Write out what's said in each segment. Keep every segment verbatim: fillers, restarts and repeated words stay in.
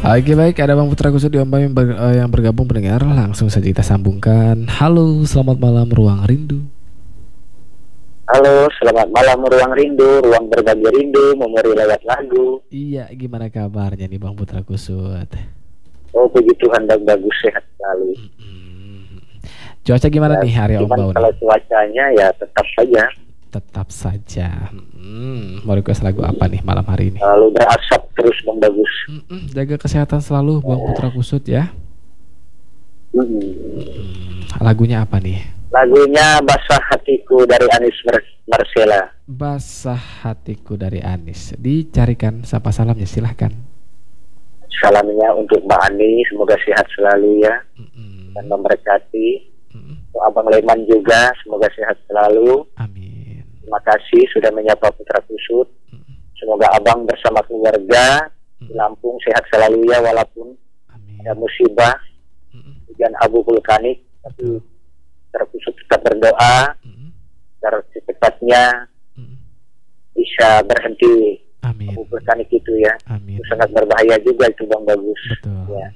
Oke baik, ada Bang Putra Kusut di Ombak yang, ber- eh, yang bergabung pendengar. Langsung saja kita sambungkan. Halo, selamat malam Ruang Rindu. Halo, selamat malam Ruang Rindu, ruang berbagi rindu, memori lewat lagu. Iya, gimana kabarnya nih Bang Putra Kusut? Oh, puji Tuhan dan bagus, sehat selalu. Mm-mm. Cuaca gimana Ya, nih hari cuman Ombau kalau nih? cuacanya ya tetap saja Tetap saja. Hmm, mau request lagu apa nih malam hari ini? selalu berasap terus Bang Bagus. Mm-mm, jaga kesehatan selalu Bang Putra Kusut ya. Hmm. Mm, lagunya apa nih? Lagunya Basah Hatiku dari Anis Mer- Marcella. Basah Hatiku dari Anis. Dicarikan sapa salamnya, silahkan. Salamnya untuk Mbak Ani, semoga sehat selalu ya Mm-mm. dan memberkati. Mm-mm. Untuk Abang Leman juga, semoga sehat selalu. Amin. Terima kasih sudah menyapa Putra Kusut. Mm-mm. Semoga Abang bersama keluarga di Lampung sehat selalu ya, walaupun Amin. ada musibah, Mm-mm. hujan abu vulkanik, tapi terkusut tetap berdoa Mm-mm. agar secepatnya Mm-mm. bisa berhenti Amin. abu vulkanik itu ya. Amin. Itu sangat berbahaya juga itu Bang Bagus. Betul. Ya.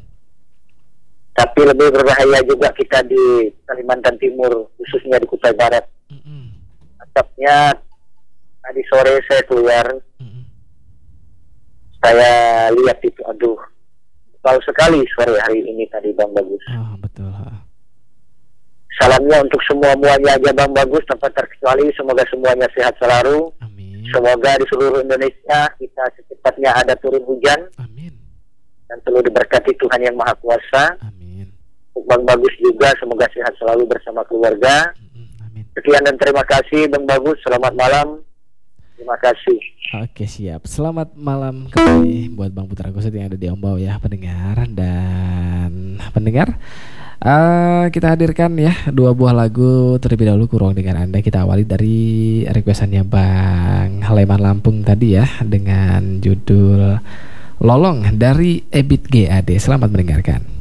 Tapi lebih berbahaya juga kita di Kalimantan Timur, khususnya di Kutai Barat. Mm-mm. Asapnya tadi sore saya keluar, Mm-mm. saya lihat itu, aduh, tahu sekali sore hari ini tadi Bang Bagus. Oh, betul. Ha. Salamnya untuk semua muanya aja Bang Bagus tanpa terkecuali, semoga semuanya sehat selalu. Amin. Semoga di seluruh Indonesia kita secepatnya ada turun hujan Amin. dan selalu diberkati Tuhan Yang Maha Kuasa. Amin. Untuk Bang Bagus juga semoga sehat selalu bersama keluarga. Mm-mm. Amin. Sekian dan terima kasih Bang Bagus. Selamat malam. Terima kasih. Oke, siap. Selamat malam kembali buat Bang Putra Kusut yang ada di Ombau ya, pendengar dan pendengar. eh, kita hadirkan ya dua buah lagu terlebih dahulu kurang dengan Anda. Kita awali dari requestannya Bang Leman Lampung tadi ya, dengan judul Lolong dari Ebit G A D. Selamat mendengarkan.